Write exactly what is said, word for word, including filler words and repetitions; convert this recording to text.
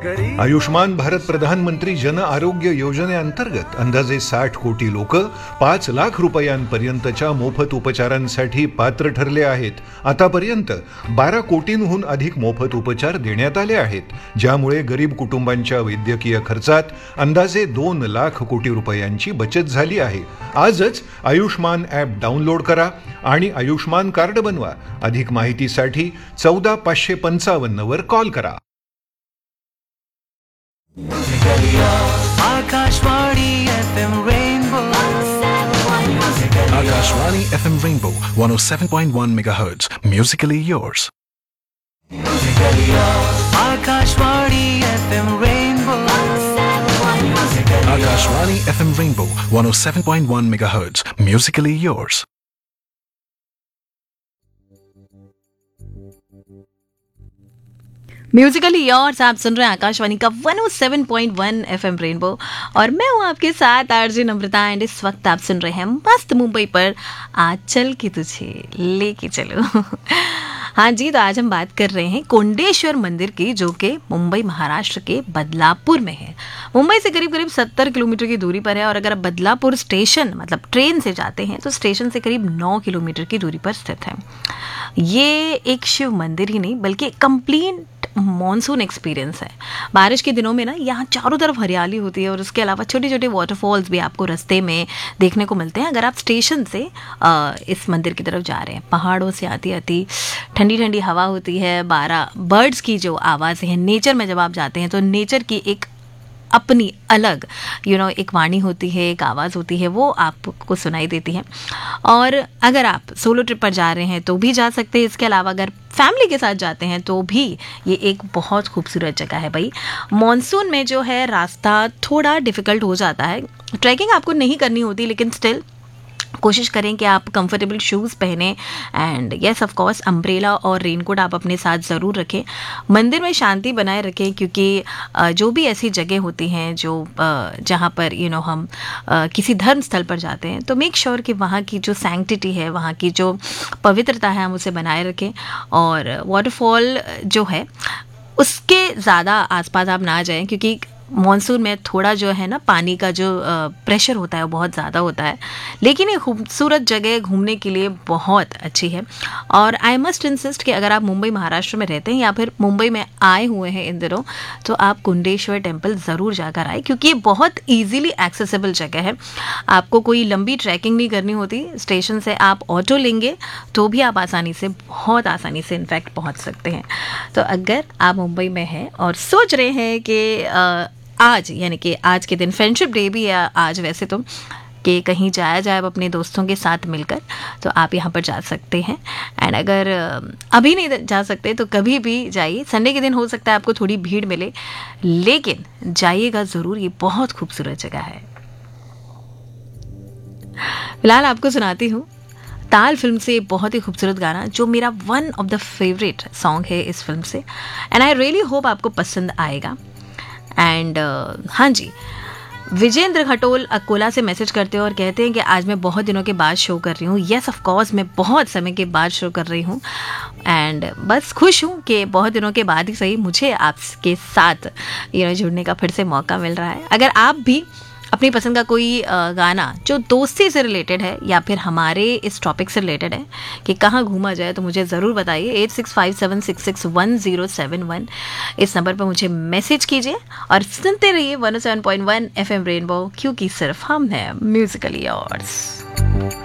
आयुष्मान भारत प्रधानमंत्री जन आरोग्य योजनेअंतर्गत अंदाजे साठ कोटी लोक पाच लाख रुपयांपर्यंतच्या मोफत उपचारांसाठी पात्र ठरले आहेत. आतापर्यंत बारा कोटींहून अधिक मोफत उपचार देण्यात आले आहेत, ज्यामुळे गरीब कुटुंबांच्या वैद्यकीय खर्चात अंदाजे दोन लाख कोटी रुपयांची बचत झाली आहे. आजच आयुष्मान ॲप डाउनलोड करा आणि आयुष्मान कार्ड बनवा. अधिक माहितीसाठी चौदा पाचशे पंचावन्न वर कॉल करा. Akashvani F M rainbow Akashvani F M Rainbow one oh seven point one megahertz. Musically yours. Akashvani F M rainbow Akashvani F M Rainbow one oh seven point one megahertz. Musically yours. Musically yours आप सुन रहे हैं आकाशवाणी का one oh seven point one FM rainbow और मैं हूँ आपके साथ RJ Namrata. And इस वक्त आप सुन रहे हैं मस्त मुंबई पर आज चल के तुझे लेके चलो. हाँ जी, तो आज हम बात कर रहे हैं कोंडेश्वर मंदिर की, जो कि मुंबई महाराष्ट्र के बदलापुर में है. मुंबई से करीब करीब सत्तर किलोमीटर की दूरी पर है और अगर आप बदलापुर स्टेशन मतलब ट्रेन से जाते हैं तो स्टेशन से करीब नौ किलोमीटर की दूरी पर स्थित है. ये एक शिव मंदिर ही नहीं बल्कि कंप्लीट मॉनसून एक्सपीरियंस है. बारिश के दिनों में ना यहाँ चारों तरफ हरियाली होती है और उसके अलावा छोटे छोटे वाटरफॉल्स भी आपको रास्ते में देखने को मिलते हैं. अगर आप स्टेशन से आ, इस मंदिर की तरफ जा रहे हैं, पहाड़ों से आती आती ठंडी ठंडी हवा होती है, बारह बर्ड्स की जो आवाज़ें हैं, नेचर में जब आप जाते हैं तो नेचर की एक अपनी अलग यू नो एक वाणी होती है, एक आवाज़ होती है, वो आपको सुनाई देती है. और अगर आप सोलो ट्रिप पर जा रहे हैं तो भी जा सकते हैं. इसके अलावा अगर फैमिली के साथ जाते हैं तो भी ये एक बहुत खूबसूरत जगह है. भाई मॉनसून में जो है रास्ता थोड़ा डिफ़िकल्ट हो जाता है. ट्रैकिंग आपको नहीं करनी होती, लेकिन स्टिल कोशिश करें कि आप कंफर्टेबल शूज़ पहने and yes of course umbrella और रेनकोट आप अपने साथ ज़रूर रखें. मंदिर में शांति बनाए रखें, क्योंकि जो भी ऐसी जगह होती हैं जो जहाँ पर यू नो हम किसी धर्म स्थल पर जाते हैं तो मेक श्योर कि वहाँ की जो सैंक्टिटी है, वहाँ की जो पवित्रता है, हम उसे बनाए रखें. और वाटरफॉल जो है उसके ज़्यादा आसपास आप ना जाएं, क्योंकि मॉनसून में थोड़ा जो है ना पानी का जो प्रेशर होता है वो बहुत ज़्यादा होता है. लेकिन ये खूबसूरत जगह घूमने के लिए बहुत अच्छी है. और आई मस्ट इंसिस्ट कि अगर आप मुंबई महाराष्ट्र में रहते हैं या फिर मुंबई में आए हुए हैं इन दिनों, तो आप कुंडेश्वर टेम्पल ज़रूर जाकर आए, क्योंकि ये बहुत ईजीली एक्सेसिबल जगह है. आपको कोई लंबी ट्रैकिंग नहीं करनी होती. स्टेशन से आप ऑटो लेंगे तो भी आप आसानी से, बहुत आसानी से इनफैक्ट पहुँच सकते हैं. तो अगर आप मुंबई में हैं और सोच रहे हैं कि आज यानी कि आज के दिन फ्रेंडशिप डे भी है आज वैसे तो, कि कहीं जाया जाए अपने दोस्तों के साथ मिलकर, तो आप यहाँ पर जा सकते हैं. एंड अगर अभी नहीं जा सकते तो कभी भी जाइए. संडे के दिन हो सकता है आपको थोड़ी भीड़ मिले, लेकिन जाइएगा ज़रूर. ये बहुत खूबसूरत जगह है. फिलहाल आपको सुनाती हूँ ताल फिल्म से बहुत ही खूबसूरत गाना, जो मेरा one of the favourite song है इस फिल्म से. एंड आई रियली होप आपको पसंद आएगा. एंड uh, हाँ जी, विजेंद्र खटोल अकोला से मैसेज करते हैं और कहते हैं कि आज मैं बहुत दिनों के बाद शो कर रही हूँ. येस ऑफ कोर्स, मैं बहुत समय के बाद शो कर रही हूँ. एंड बस खुश हूँ कि बहुत दिनों के बाद ही सही मुझे आपके साथ यू नो जुड़ने का फिर से मौका मिल रहा है. अगर आप भी अपनी पसंद का कोई गाना जो दोस्ती से रिलेटेड है या फिर हमारे इस टॉपिक से रिलेटेड है कि कहाँ घूमा जाए, तो मुझे ज़रूर बताइए. Eight six five seven six six one zero seven one इस नंबर पर मुझे मैसेज कीजिए और सुनते रहिए one O seven point one F M rainbow, क्योंकि सिर्फ हम हैं म्यूजिकली योर्स.